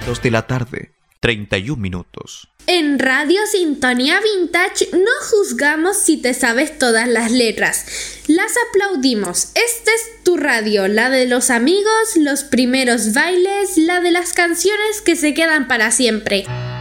2 de la tarde, 31 minutos. En Radio Sintonía Vintage no juzgamos si te sabes todas las letras. Las aplaudimos. Esta es tu radio, la de los amigos, los primeros bailes, la de las canciones que se quedan para siempre.